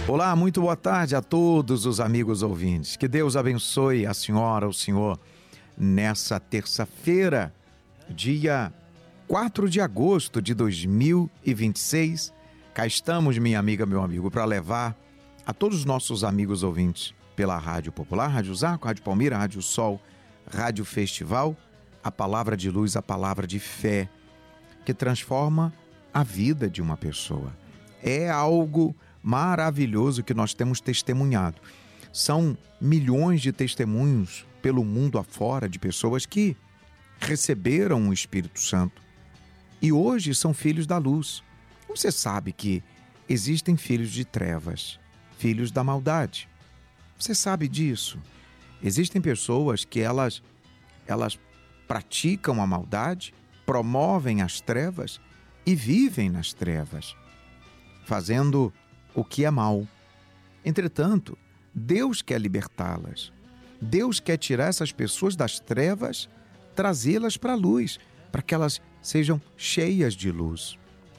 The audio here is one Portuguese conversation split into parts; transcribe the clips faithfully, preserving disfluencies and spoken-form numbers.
Olá, muito boa tarde a todos os amigos ouvintes. Que Deus abençoe a senhora, o senhor, nessa terça-feira, dia quatro de agosto de dois mil e vinte e seis. Cá estamos, minha amiga, meu amigo, para levar a todos os nossos amigos ouvintes pela Rádio Popular, Rádio Zaco, Rádio Palmira, Rádio Sol, Rádio Festival, a palavra de luz, a palavra de fé, que transforma a vida de uma pessoa. É algo maravilhoso que nós temos testemunhado. São milhões de testemunhos pelo mundo afora de pessoas que receberam o Espírito Santo e hoje são filhos da luz. Você sabe que existem filhos de trevas, filhos da maldade. Você sabe disso. Existem pessoas que elas, elas praticam a maldade, promovem as trevas e vivem nas trevas, fazendo o que é mal. Entretanto, Deus quer libertá-las. Deus quer tirar essas pessoas das trevas, trazê-las para a luz, para que elas sejam cheias de luz.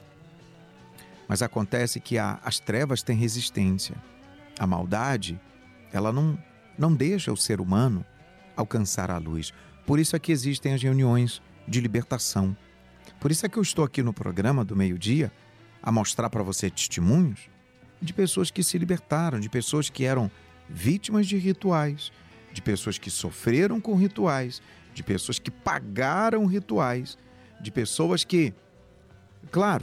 Mas acontece que a, as trevas têm resistência. A maldade, ela não, não deixa o ser humano alcançar a luz. Por isso é que existem as reuniões de libertação. Por isso é que eu estou aqui no programa do meio-dia a mostrar para você testemunhos de pessoas que se libertaram, de pessoas que eram vítimas de rituais, de pessoas que sofreram com rituais, de pessoas que pagaram rituais, de pessoas que, claro,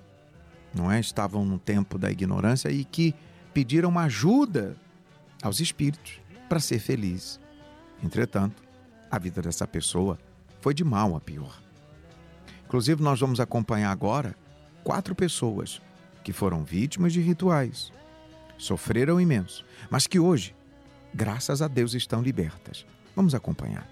não é, estavam no tempo da ignorância e que pediram ajuda aos espíritos para ser feliz. Entretanto, a vida dessa pessoa foi de mal a pior. Inclusive, nós vamos acompanhar agora quatro pessoas que foram vítimas de rituais, sofreram imenso, mas que hoje, graças a Deus, estão libertas. Vamos acompanhar.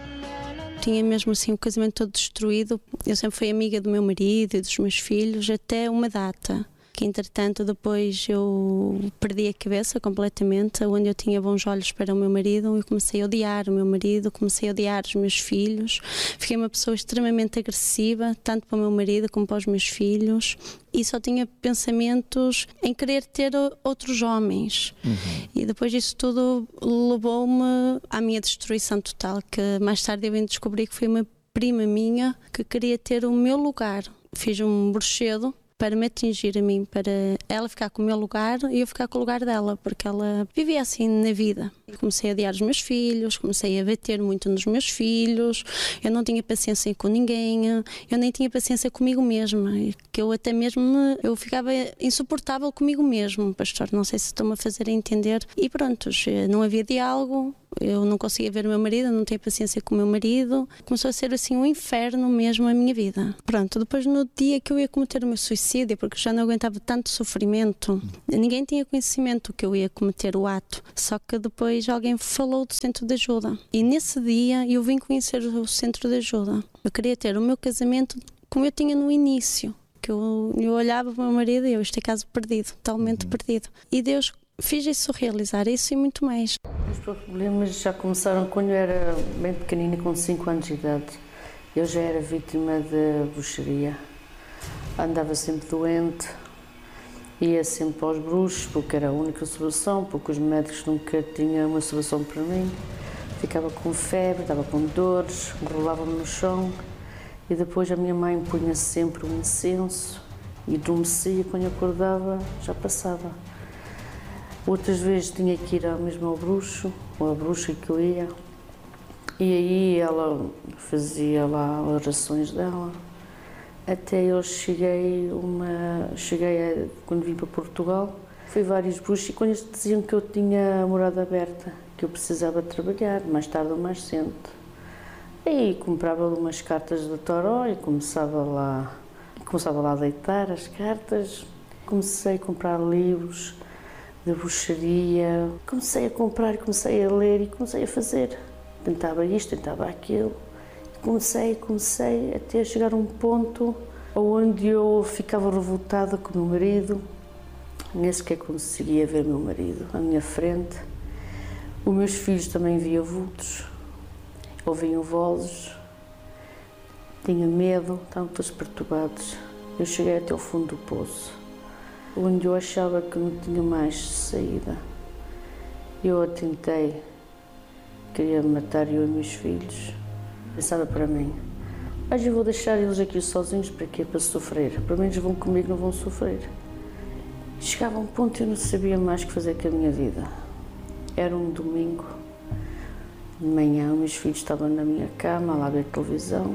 Tinha mesmo assim o casamento todo destruído. Eu sempre fui amiga do meu marido e dos meus filhos até uma data, que entretanto depois eu perdi a cabeça completamente, onde eu tinha bons olhos para o meu marido e comecei a odiar o meu marido, comecei a odiar os meus filhos. Fiquei uma pessoa extremamente agressiva, tanto para o meu marido como para os meus filhos, e só tinha pensamentos em querer ter outros homens. Uhum. E depois disso tudo levou-me à minha destruição total, que mais tarde eu vim descobrir que foi uma prima minha que queria ter o meu lugar. Fiz um bruxedo para me atingir a mim, para ela ficar com o meu lugar e eu ficar com o lugar dela, porque ela vivia assim na vida. Comecei a odiar os meus filhos, comecei a bater muito nos meus filhos, eu não tinha paciência com ninguém, eu nem tinha paciência comigo mesma, que eu até mesmo, eu ficava insuportável comigo mesmo, pastor, não sei se estou-me a fazer entender. E pronto, não havia diálogo, eu não conseguia ver o meu marido, não tinha paciência com o meu marido, começou a ser assim um inferno mesmo a minha vida. Pronto, depois no dia que eu ia cometer o meu suicídio, porque já não aguentava tanto sofrimento, ninguém tinha conhecimento que eu ia cometer o ato, só que depois alguém falou do centro de ajuda, e nesse dia eu vim conhecer o centro de ajuda. Eu queria ter o meu casamento como eu tinha no início, que eu, eu olhava para o meu marido e eu, este é caso perdido, totalmente uhum. perdido, e Deus fiz isso realizar, isso e muito mais. Os problemas já começaram quando eu era bem pequenina, com cinco anos de idade. Eu já era vítima de bruxaria. Andava sempre doente, ia sempre aos bruxos, porque era a única solução, porque os médicos nunca tinham uma solução para mim. Ficava com febre, estava com dores, rolava-me no chão, e depois a minha mãe punha sempre um incenso e adormecia, quando eu acordava já passava. Outras vezes tinha que ir ao mesmo ao bruxo, ou a bruxa que eu ia, e aí ela fazia lá orações dela, até eu cheguei, uma, cheguei a, quando vim para Portugal, fui vários bruxos, e quando eles diziam que eu tinha a morada aberta, que eu precisava trabalhar, mais tarde ou mais cedo, aí comprava umas cartas do taró e começava lá, começava lá a deitar as cartas, comecei a comprar livros de bruxaria, comecei a comprar, comecei a ler e comecei a fazer. Tentava isto, tentava aquilo. Comecei, comecei até chegar a um ponto onde eu ficava revoltada com o meu marido, nem sequer conseguia ver o meu marido à minha frente. Os meus filhos também viam vultos, ouviam vozes, tinha medo, estavam todos perturbados. Eu cheguei até ao fundo do poço. onde eu achava que não tinha mais saída. Eu tentei, queria matar eu e meus filhos. Pensava para mim, mas eu vou deixar eles aqui sozinhos para quê? Para sofrer. Pelo menos vão comigo, não vão sofrer. Chegava a um ponto e eu não sabia mais o que fazer com a minha vida. Era um domingo, de manhã, meus filhos estavam na minha cama, lá a ver televisão.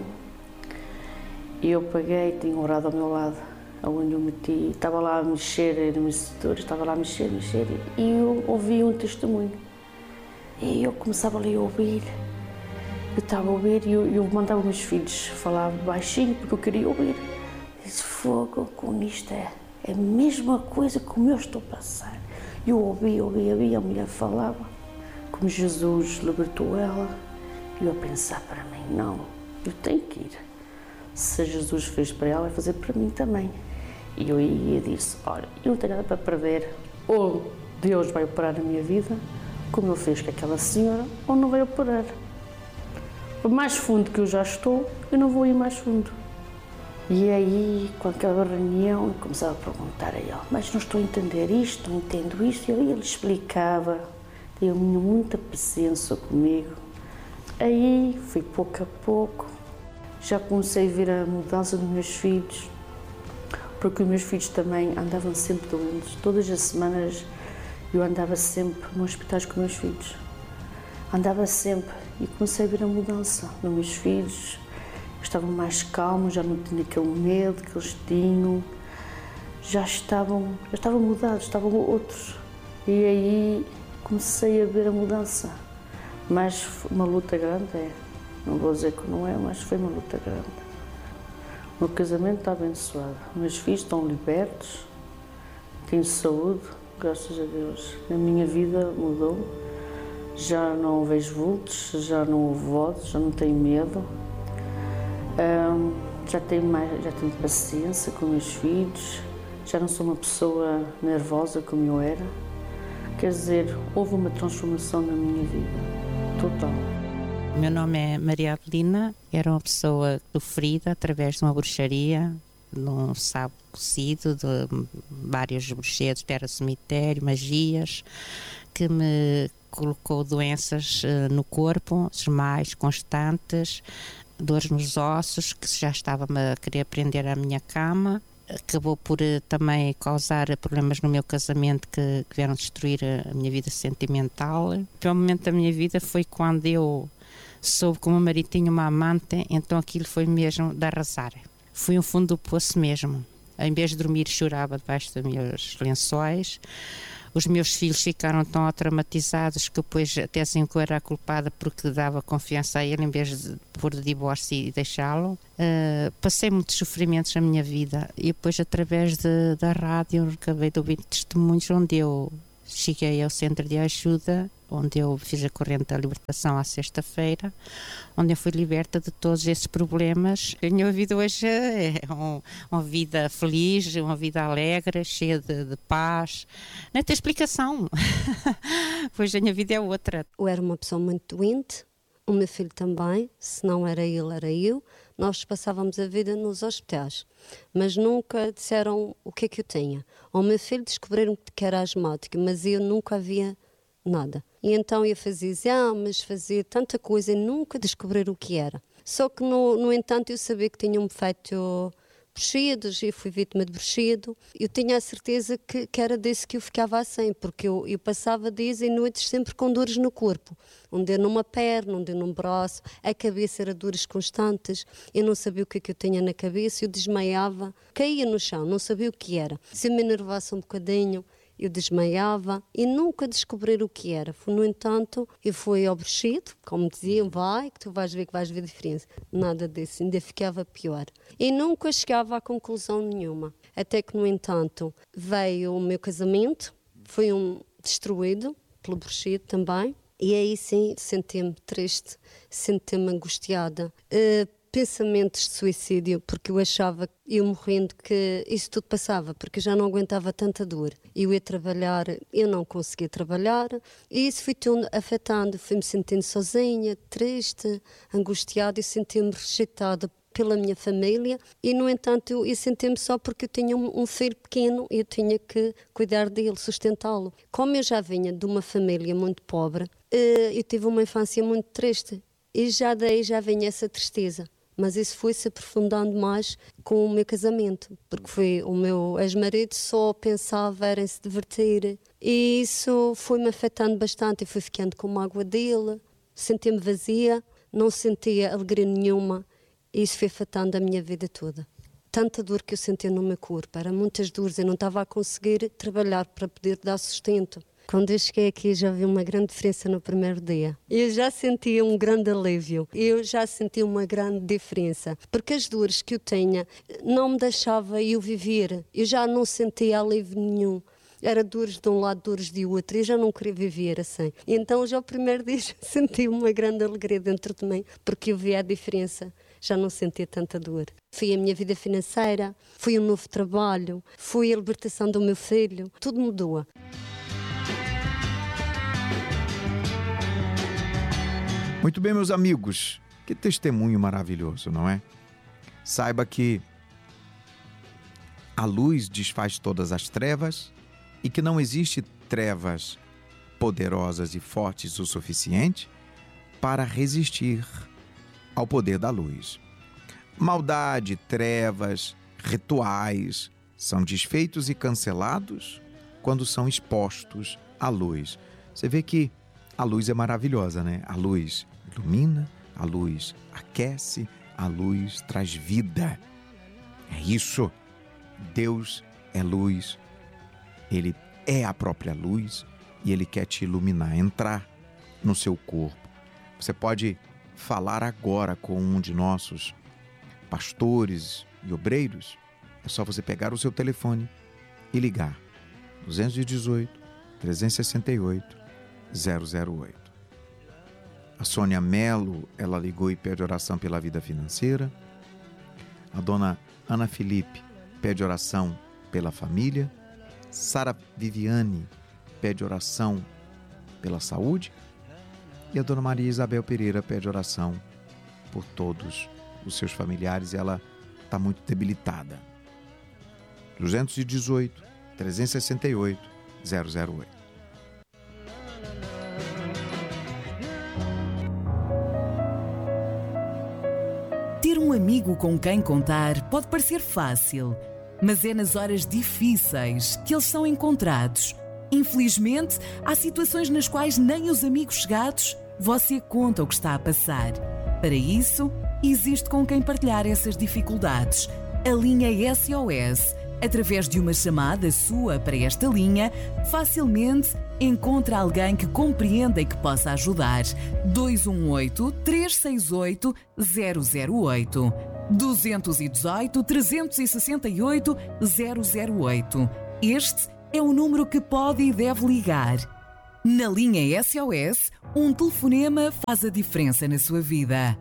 E eu peguei, tinha um orado ao meu lado, onde eu meti, estava lá a mexer no meu setor, estava lá a mexer, mexer, e eu ouvi um testemunho. E eu começava ali a ouvir, eu estava a ouvir e eu, eu mandava os meus filhos falar baixinho, porque eu queria ouvir. Eu disse, fogo, com isto é, é a mesma coisa como eu estou a passar. Eu ouvi, ouvi, ouvi, a mulher falava, como Jesus libertou ela, e eu a pensar para mim, não, eu tenho que ir. Se Jesus fez para ela, vai fazer para mim também. E eu ia e disse, olha, eu não tenho nada para perder, ou Deus vai operar na minha vida, como ele fez com aquela senhora, ou não vai operar. Por mais fundo que eu já estou, eu não vou ir mais fundo. E aí, com aquela reunião, eu começava a perguntar a ele, mas não estou a entender isto, não entendo isto, e ele explicava, ele tinha muita paciência comigo. Aí, fui pouco a pouco, já comecei a ver a mudança dos meus filhos, porque os meus filhos também andavam sempre doentes. Todas as semanas eu andava sempre nos hospitais com os meus filhos. Andava sempre e comecei a ver a mudança nos meus filhos. Estavam mais calmos, já não tinha aquele medo que eles tinham. Já estavam, já estavam mudados, estavam outros. E aí comecei a ver a mudança. Mas uma luta grande é. Não vou dizer que não é, mas foi uma luta grande. O meu casamento está abençoado. Meus filhos estão libertos, tenho saúde, graças a Deus. A minha vida mudou. Já não vejo vultos, já não ouvo vozes, já não tenho medo. Um, já, tenho mais, já tenho paciência com meus filhos. Já não sou uma pessoa nervosa como eu era. Quer dizer, houve uma transformação na minha vida, total. O meu nome é Maria Adelina, era uma pessoa sofrida através de uma bruxaria, de um sapo cozido, de vários bruxedos, terra cemitério, magias, que me colocou doenças uh, no corpo, mais constantes, dores nos ossos, que já estava-me a querer prender à minha cama. Acabou por uh, também causar problemas no meu casamento que, que vieram destruir a, a minha vida sentimental. O pior momento da minha vida foi quando eu soube que o meu marido tinha uma amante, então aquilo foi mesmo de arrasar. Fui um fundo do poço mesmo. Em vez de dormir, chorava debaixo dos meus lençóis. Os meus filhos ficaram tão traumatizados que depois até assim que eu era a culpada porque dava confiança a ele em vez de pôr de divórcio e deixá-lo. Uh, passei muitos sofrimentos na minha vida e depois através de, da rádio acabei de ouvir testemunhos onde eu cheguei ao centro de ajuda, onde eu fiz a corrente da libertação à sexta-feira, onde eu fui liberta de todos esses problemas. A minha vida hoje é um, uma vida feliz, uma vida alegre, cheia de, de paz. Não tem explicação. Hoje a minha vida é outra. Eu era uma pessoa muito doente, o meu filho também, se não era ele, era eu. Nós passávamos a vida nos hospitais, mas nunca disseram o que é que eu tinha. Ao meu filho descobriram que era asmático, mas eu nunca havia nada. E então eu fazia exames, fazia tanta coisa e nunca descobriram o que era. Só que, no, no entanto, eu sabia que tinham-me feito bruxidos, eu fui vítima de bruxido. Eu tinha a certeza que, que era desse que eu ficava assim, porque eu, eu passava dias e noites sempre com dores no corpo. Um dia numa perna, um dia num braço, a cabeça era dores constantes, eu não sabia o que é que eu tinha na cabeça, eu desmaiava, caía no chão, não sabia o que era. Se eu me enervasse um bocadinho, eu desmaiava e nunca descobriram o que era. No entanto, eu fui ao bruxido, como diziam, vai, que tu vais ver que vais ver a diferença. Nada disso, ainda ficava pior. E nunca chegava a conclusão nenhuma. Até que, no entanto, veio o meu casamento, foi um destruído pelo bruxido também. E aí sim, senti-me triste, senti-me angustiada. Uh, pensamentos de suicídio, porque eu achava, eu morrendo, que isso tudo passava, porque eu já não aguentava tanta dor. Eu ia trabalhar, eu não conseguia trabalhar, e isso foi tudo afetando, fui-me sentindo sozinha, triste, angustiada, e senti-me rejeitada pela minha família e, no entanto, eu, eu senti-me só porque eu tinha um, um filho pequeno e eu tinha que cuidar dele, sustentá-lo. Como eu já vinha de uma família muito pobre, eu tive uma infância muito triste e já daí já vinha essa tristeza. Mas isso foi se aprofundando mais com o meu casamento, porque foi o meu ex-marido só pensava era em se divertir. E isso foi-me afetando bastante. Eu fui ficando com mágoa dele, senti-me vazia, não sentia alegria nenhuma. E isso foi afetando a minha vida toda. Tanta dor que eu sentia no meu corpo, eram muitas dores, eu não estava a conseguir trabalhar para poder dar sustento. Quando eu cheguei aqui já vi uma grande diferença no primeiro dia. Eu já sentia um grande alívio, eu já senti uma grande diferença, porque as dores que eu tinha não me deixava eu viver, eu já não sentia alívio nenhum. Era dores de um lado, dores de outro, eu já não queria viver assim. Então já o primeiro dia já senti uma grande alegria dentro de mim, porque eu vi a diferença, já não sentia tanta dor. Foi a minha vida financeira, foi um novo trabalho, foi a libertação do meu filho, tudo mudou. Muito bem, meus amigos, que testemunho maravilhoso, não é? Saiba que a luz desfaz todas as trevas e que não existe trevas poderosas e fortes o suficiente para resistir ao poder da luz. Maldade, trevas, rituais são desfeitos e cancelados quando são expostos à luz. Você vê que a luz é maravilhosa, né? A luz ilumina, a luz aquece, a luz traz vida. É isso. Deus é luz, Ele é a própria luz e Ele quer te iluminar, entrar no seu corpo. Você pode falar agora com um de nossos pastores e obreiros. É só você pegar o seu telefone e ligar dois um oito, três seis oito, zero zero oito. A Sônia Melo, ela ligou e pede oração pela vida financeira. A dona Ana Felipe pede oração pela família. Sara Viviane pede oração pela saúde. E a dona Maria Isabel Pereira pede oração por todos os seus familiares. Ela está muito debilitada. dois um oito, três seis oito, zero zero oito. Ter um amigo com quem contar pode parecer fácil, mas é nas horas difíceis que eles são encontrados. Infelizmente, há situações nas quais nem os amigos chegados você conta o que está a passar. Para isso, existe com quem partilhar essas dificuldades. A linha S O S. Através de uma chamada sua para esta linha, facilmente encontra alguém que compreenda e que possa ajudar. dois um oito, três seis oito, zero zero oito. dois um oito, três seis oito, zero zero oito. Este é o número que pode e deve ligar. Na linha S O S, um telefonema faz a diferença na sua vida.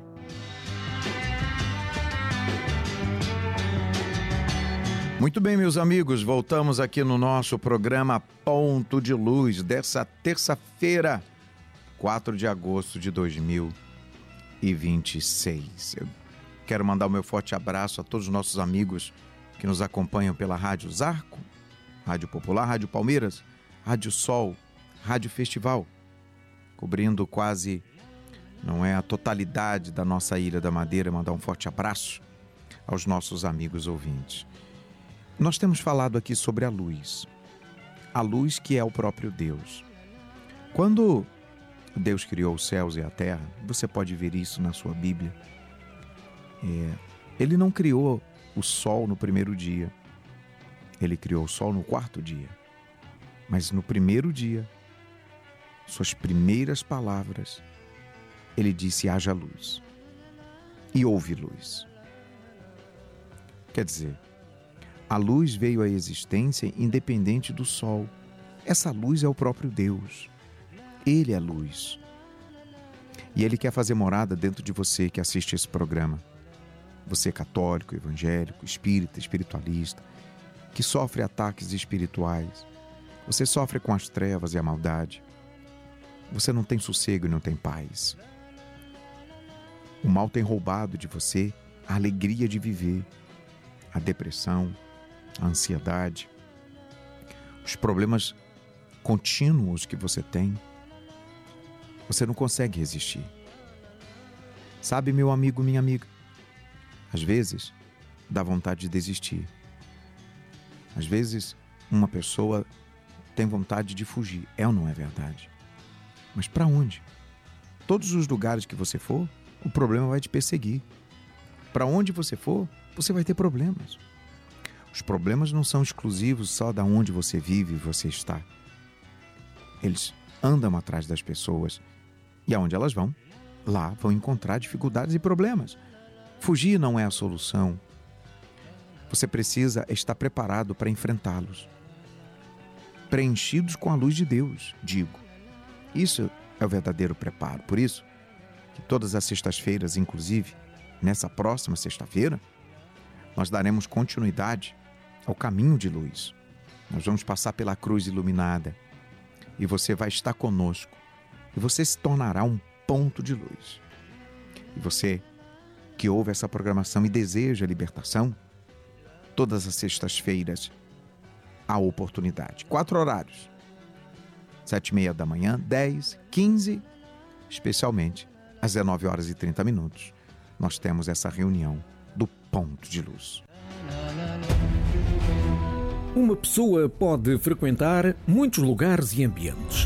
Muito bem, meus amigos, voltamos aqui no nosso programa Ponto de Luz dessa terça-feira, quatro de agosto de dois mil e vinte e seis. Eu quero mandar o meu forte abraço a todos os nossos amigos que nos acompanham pela Rádio Zarco, Rádio Popular, Rádio Palmeiras, Rádio Sol, Rádio Festival, cobrindo quase, não é, a totalidade da nossa Ilha da Madeira. Mandar um forte abraço aos nossos amigos ouvintes. Nós temos falado aqui sobre a luz, a luz que é o próprio Deus. Quando Deus criou os céus e a terra, você pode ver isso na sua Bíblia, é, Ele não criou o sol no primeiro dia, Ele criou o sol no quarto dia, mas no primeiro dia, suas primeiras palavras, Ele disse: haja luz, e houve luz. Quer dizer, a luz veio à existência independente do sol. Essa luz é o próprio Deus. Ele é luz. E Ele quer fazer morada dentro de você que assiste esse programa. Você católico, evangélico, espírita, espiritualista, que sofre ataques espirituais. Você sofre com as trevas e a maldade. Você não tem sossego e não tem paz. O mal tem roubado de você a alegria de viver, a depressão, a ansiedade, os problemas contínuos que você tem, você não consegue resistir. Sabe, meu amigo, minha amiga, às vezes dá vontade de desistir. Às vezes uma pessoa tem vontade de fugir. É ou não é verdade? Mas para onde? Todos os lugares que você for, o problema vai te perseguir. Para onde você for, você vai ter problemas. Os problemas não são exclusivos só da onde você vive e você está. Eles andam atrás das pessoas e aonde elas vão, lá vão encontrar dificuldades e problemas. Fugir não é a solução. Você precisa estar preparado para enfrentá-los. Preenchidos com a luz de Deus, digo. Isso é o verdadeiro preparo. Por isso, que todas as sextas-feiras, inclusive, nessa próxima sexta-feira, nós daremos continuidade ao caminho de luz. Nós vamos passar pela cruz iluminada e você vai estar conosco e você se tornará um ponto de luz. E você que ouve essa programação e deseja libertação, todas as sextas-feiras há oportunidade. Quatro horários. Sete e meia da manhã, dez, quinze, especialmente às dezenove horas e trinta minutos. Nós temos essa reunião do Ponto de Luz. Uma pessoa pode frequentar muitos lugares e ambientes.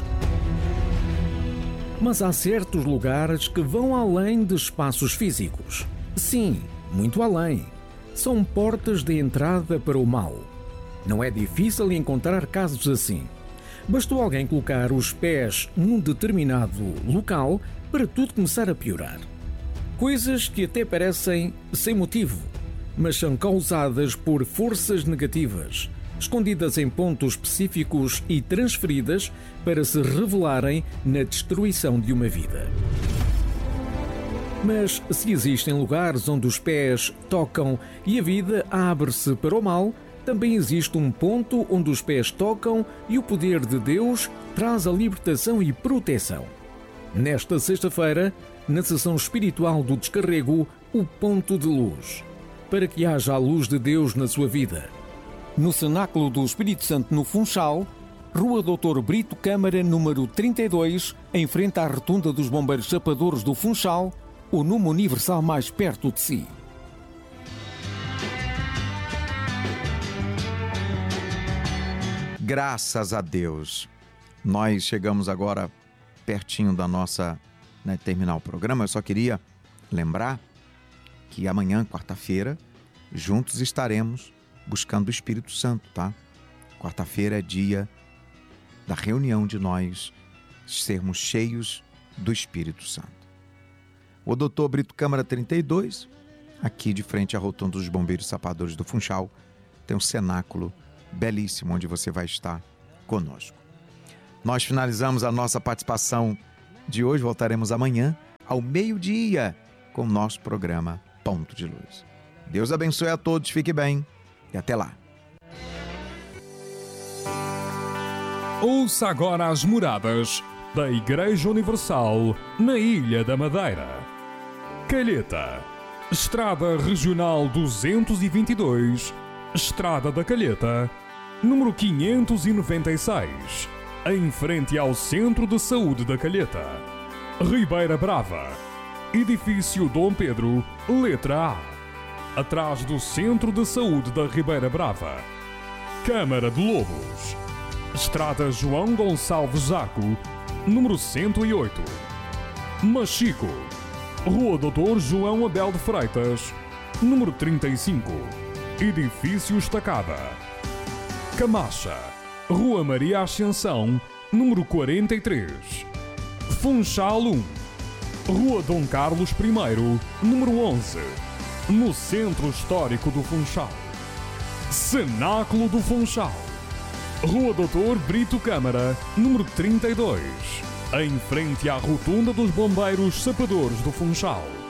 Mas há certos lugares que vão além de espaços físicos. Sim, muito além. São portas de entrada para o mal. Não é difícil encontrar casos assim. Bastou alguém colocar os pés num determinado local para tudo começar a piorar. Coisas que até parecem sem motivo, mas são causadas por forças negativas, escondidas em pontos específicos e transferidas para se revelarem na destruição de uma vida. Mas se existem lugares onde os pés tocam e a vida abre-se para o mal, também existe um ponto onde os pés tocam e o poder de Deus traz a libertação e proteção. Nesta sexta-feira, na sessão espiritual do descarrego, o Ponto de Luz, para que haja a luz de Deus na sua vida. No Cenáculo do Espírito Santo no Funchal, Rua doutor Brito Câmara, número trinta e dois, em frente à Rotunda dos Bombeiros Chapadores do Funchal, o número universal mais perto de si. Graças a Deus, nós chegamos agora pertinho da nossa, né, terminar o programa. Eu só queria lembrar que amanhã, quarta-feira, juntos estaremos buscando o Espírito Santo, tá? Quarta-feira é dia da reunião de nós sermos cheios do Espírito Santo. O doutor Brito Câmara trinta e dois, aqui de frente à Rotunda dos Bombeiros Sapadores do Funchal, tem um cenáculo belíssimo onde você vai estar conosco. Nós finalizamos a nossa participação de hoje, voltaremos amanhã ao meio-dia com o nosso programa Ponto de Luz. Deus abençoe a todos, fique bem e até lá. Ouça agora as moradas da Igreja Universal na Ilha da Madeira. Calheta, Estrada Regional duzentos e vinte e dois, Estrada da Calheta, número quinhentos e noventa e seis, em frente ao Centro de Saúde da Calheta. Ribeira Brava, Edifício Dom Pedro, letra A, atrás do Centro de Saúde da Ribeira Brava. Câmara de Lobos, Estrada João Gonçalves Zaco, número cento e oito. Machico, Rua doutor João Abel de Freitas, número trinta e cinco, Edifício Estacada. Camacha, Rua Maria Ascensão, número quarenta e três. Funchal um, Rua Dom Carlos I, número onze, no Centro Histórico do Funchal. Cenáculo do Funchal, Rua doutor Brito Câmara, número trinta e dois, em frente à Rotunda dos Bombeiros Sapadores do Funchal.